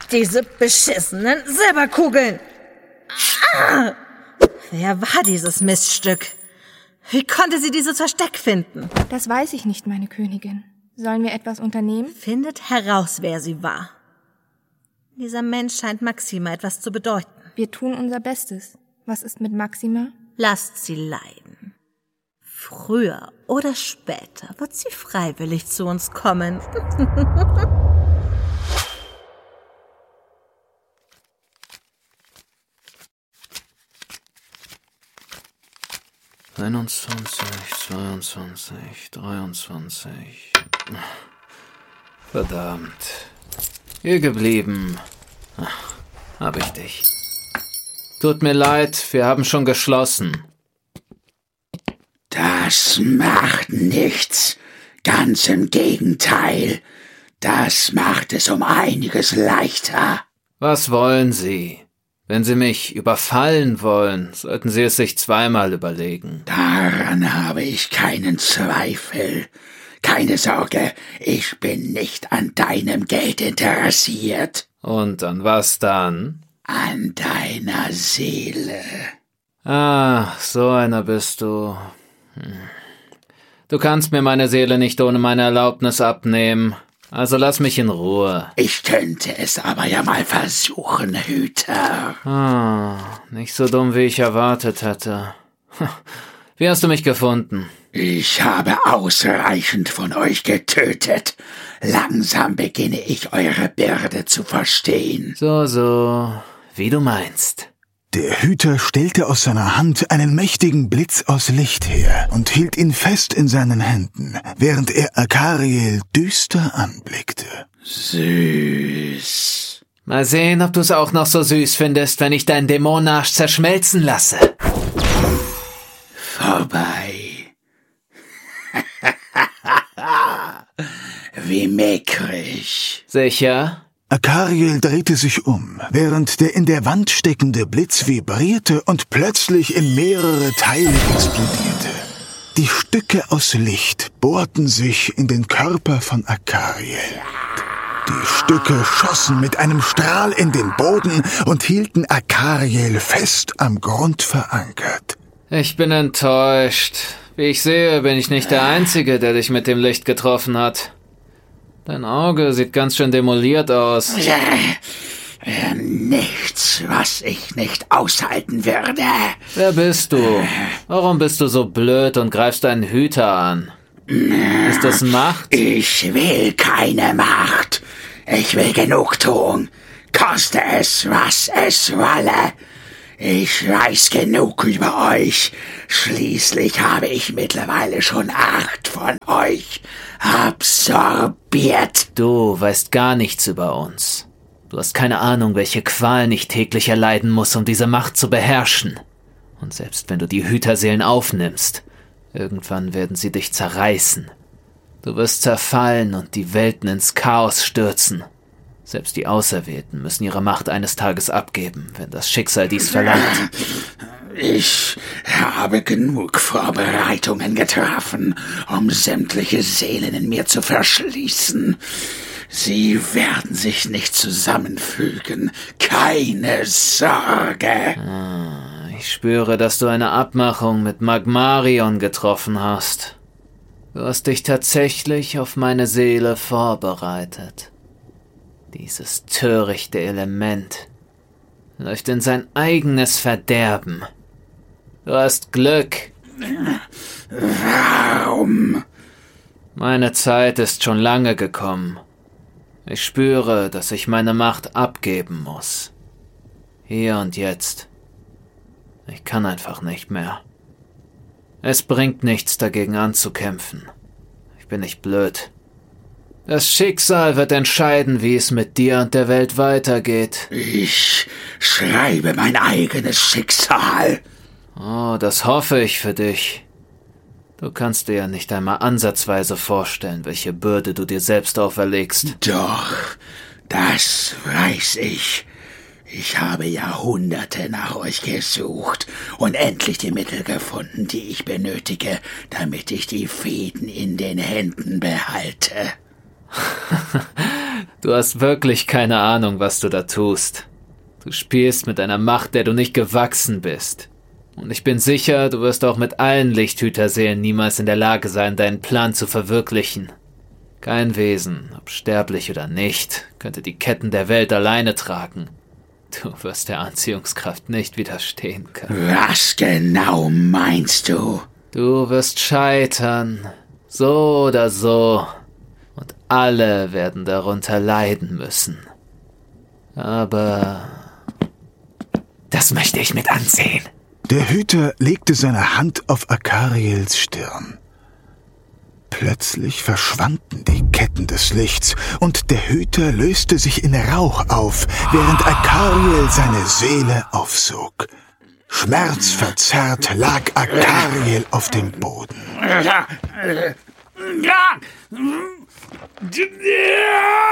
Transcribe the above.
Diese beschissenen Silberkugeln! Wer war dieses Miststück? Wie konnte sie dieses Versteck finden? Das weiß ich nicht, meine Königin. Sollen wir etwas unternehmen? Findet heraus, wer sie war. Dieser Mensch scheint Maxima etwas zu bedeuten. Wir tun unser Bestes. Was ist mit Maxima? Lasst sie leiden. Früher oder später wird sie freiwillig zu uns kommen. 21, 22, 23. Verdammt. Hier geblieben. Hab ich dich. Tut mir leid, wir haben schon geschlossen. Das macht nichts. Ganz im Gegenteil. Das macht es um einiges leichter. Was wollen Sie? Wenn Sie mich überfallen wollen, sollten Sie es sich zweimal überlegen. Daran habe ich keinen Zweifel. Keine Sorge, ich bin nicht an deinem Geld interessiert. Und an was dann? An deiner Seele. So einer bist du. Du kannst mir meine Seele nicht ohne meine Erlaubnis abnehmen. Also lass mich in Ruhe. Ich könnte es aber ja mal versuchen, Hüter. Nicht so dumm, wie ich erwartet hätte. Wie hast du mich gefunden? Ich habe ausreichend von euch getötet. Langsam beginne ich eure Bürde zu verstehen. So, wie du meinst. Der Hüter stellte aus seiner Hand einen mächtigen Blitz aus Licht her und hielt ihn fest in seinen Händen, während er Akariel düster anblickte. Süß. Mal sehen, ob du es auch noch so süß findest, wenn ich deinen Dämonenarsch zerschmelzen lasse. Vorbei. Wie mickrig. Sicher? Akariel drehte sich um, während der in der Wand steckende Blitz vibrierte und plötzlich in mehrere Teile explodierte. Die Stücke aus Licht bohrten sich in den Körper von Akariel. Die Stücke schossen mit einem Strahl in den Boden und hielten Akariel fest am Grund verankert. Ich bin enttäuscht. Wie ich sehe, bin ich nicht der Einzige, der dich mit dem Licht getroffen hat. Dein Auge sieht ganz schön demoliert aus. Nichts, was ich nicht aushalten würde. Wer bist du? Warum bist du so blöd und greifst deinen Hüter an? Ist das Macht? Ich will keine Macht. Ich will Genugtuung. Koste es, was es wolle. Ich weiß genug über euch. Schließlich habe ich mittlerweile schon 8 von euch absorbiert. Du weißt gar nichts über uns. Du hast keine Ahnung, welche Qualen ich täglich erleiden muss, um diese Macht zu beherrschen. Und selbst wenn du die Hüterseelen aufnimmst, irgendwann werden sie dich zerreißen. Du wirst zerfallen und die Welten ins Chaos stürzen. Selbst die Auserwählten müssen ihre Macht eines Tages abgeben, wenn das Schicksal dies verlangt. Ich habe genug Vorbereitungen getroffen, um sämtliche Seelen in mir zu verschließen. Sie werden sich nicht zusammenfügen. Keine Sorge. Ich spüre, dass du eine Abmachung mit Magmarion getroffen hast. Du hast dich tatsächlich auf meine Seele vorbereitet. Dieses törichte Element läuft in sein eigenes Verderben. Du hast Glück. Warum? Meine Zeit ist schon lange gekommen. Ich spüre, dass ich meine Macht abgeben muss. Hier und jetzt. Ich kann einfach nicht mehr. Es bringt nichts, dagegen anzukämpfen. Ich bin nicht blöd. Das Schicksal wird entscheiden, wie es mit dir und der Welt weitergeht. Ich schreibe mein eigenes Schicksal. Oh, das hoffe ich für dich. Du kannst dir ja nicht einmal ansatzweise vorstellen, welche Bürde du dir selbst auferlegst. Doch, das weiß ich. Ich habe Jahrhunderte nach euch gesucht und endlich die Mittel gefunden, die ich benötige, damit ich die Fäden in den Händen behalte. Du hast wirklich keine Ahnung, was du da tust. Du spielst mit einer Macht, der du nicht gewachsen bist. Und ich bin sicher, du wirst auch mit allen Lichthüterseelen niemals in der Lage sein, deinen Plan zu verwirklichen. Kein Wesen, ob sterblich oder nicht, könnte die Ketten der Welt alleine tragen. Du wirst der Anziehungskraft nicht widerstehen können. Was genau meinst du? Du wirst scheitern, so oder so, und alle werden darunter leiden müssen. Aber das möchte ich mit ansehen. Der Hüter legte seine Hand auf Akariels Stirn. Plötzlich verschwanden die Ketten des Lichts und der Hüter löste sich in Rauch auf, während Akariel seine Seele aufsog. Schmerzverzerrt lag Akariel auf dem Boden.